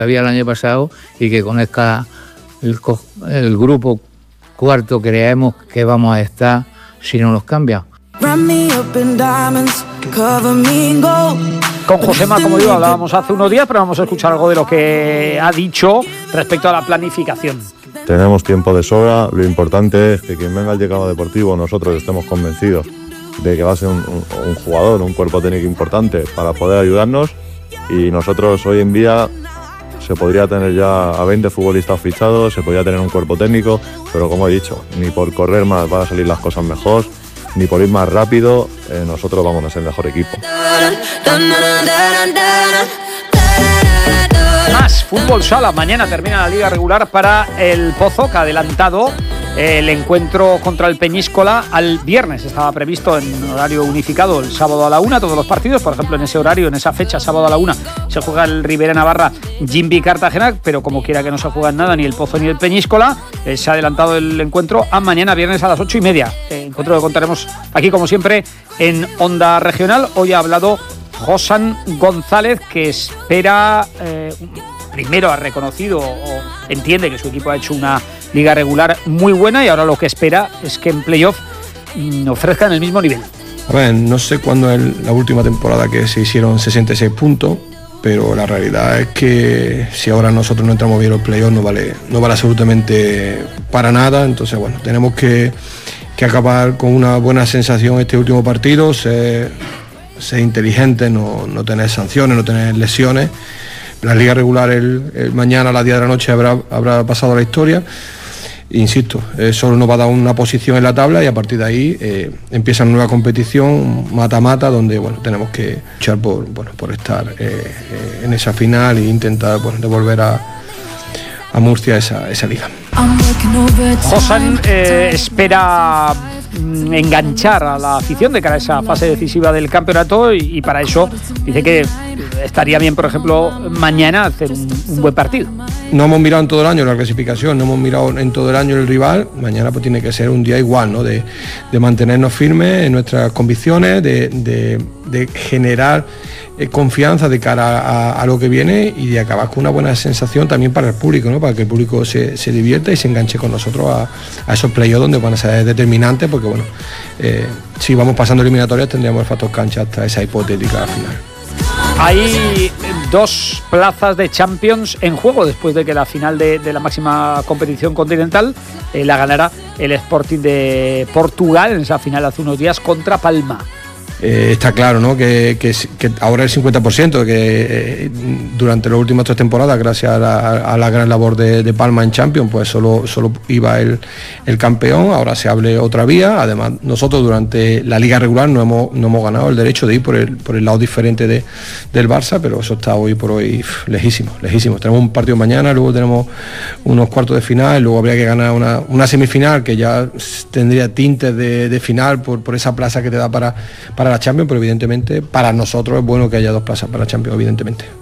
había el año pasado y que con el grupo cuarto creemos que vamos a estar si no nos cambia. Con Josema, como digo, hablábamos hace unos días, pero vamos a escuchar algo de lo que ha dicho respecto a la planificación. Tenemos tiempo de sobra, lo importante es que quien venga al Llegado Deportivo nosotros estemos convencidos de que va a ser un jugador, un cuerpo técnico importante para poder ayudarnos, y nosotros hoy en día se podría tener ya a 20 futbolistas fichados, se podría tener un cuerpo técnico, pero como he dicho, ni por correr más van a salir las cosas mejor, ni por ir más rápido, nosotros vamos a ser el mejor equipo. Más fútbol sala. Mañana termina la liga regular para el Pozo, que ha adelantado el encuentro contra el Peñíscola al viernes. Estaba previsto en horario unificado el sábado a la 1, todos los partidos. Por ejemplo, en ese horario, en esa fecha, sábado a la 1, se juega el Rivera Navarra Jimbi Cartagena, pero como quiera que no se juega nada, ni el Pozo ni el Peñíscola, se ha adelantado el encuentro a mañana viernes a las 8:30. Encuentro que contaremos aquí, como siempre, en Onda Regional. Hoy ha hablado Josan González, que espera, primero ha reconocido o entiende que su equipo ha hecho una liga regular muy buena, y ahora lo que espera es que en playoff ofrezcan el mismo nivel. A ver, no sé cuándo es la última temporada que se hicieron 66 puntos, pero la realidad es que si ahora nosotros no entramos bien en los playoffs no vale absolutamente para nada. Entonces, bueno, tenemos que acabar con una buena sensación este último partido, ser inteligente, no tener sanciones, no tener lesiones. La liga regular el mañana a las 10 de la noche habrá pasado la historia. Insisto, solo nos va a dar una posición en la tabla, y a partir de ahí empieza una nueva competición mata-mata, donde bueno, tenemos que luchar por estar en esa final e intentar devolver a Murcia esa liga. Josan espera enganchar a la afición de cara a esa fase decisiva del campeonato, y para eso dice que estaría bien, por ejemplo, mañana hacer un buen partido. No hemos mirado en todo el año la clasificación, no hemos mirado en todo el año el rival. Mañana pues tiene que ser un día igual, ¿no? De mantenernos firmes en nuestras convicciones, de generar confianza de cara a lo que viene, y de acabar con una buena sensación también para el público, ¿no? Para que el público se divierta y se enganche con nosotros a esos playoffs, donde van a ser determinantes, porque bueno, si vamos pasando eliminatorias tendríamos el factor cancha hasta esa hipotética final. Hay 2 plazas de Champions en juego después de que la final de la máxima competición continental la ganara el Sporting de Portugal en esa final hace unos días contra Palma. Está claro, ¿no? que ahora el 50%, que durante las últimas 3 temporadas, gracias a la gran labor de Palma en Champions, pues solo iba el campeón. Ahora se abre otra vía. Además, nosotros durante la liga regular no hemos ganado el derecho de ir por el lado diferente del Barça, pero eso está hoy por hoy lejísimo. Tenemos un partido mañana, luego tenemos unos cuartos de final, luego habría que ganar una semifinal que ya tendría tintes de final por esa plaza que te da para la Champions, pero evidentemente para nosotros es bueno que haya 2 plazas para la Champions, evidentemente.